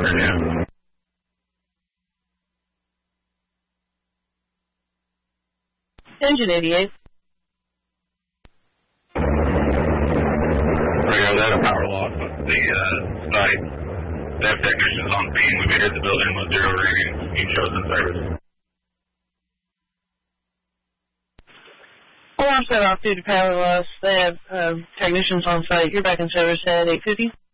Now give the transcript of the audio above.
Yeah. Engine 88. Yeah, they had a power loss at the site. They have technicians on scene. We made it the building with 0 readings. He shows in service. Alarm set off due to power loss. They have technicians on site. You're back in service at 8:50.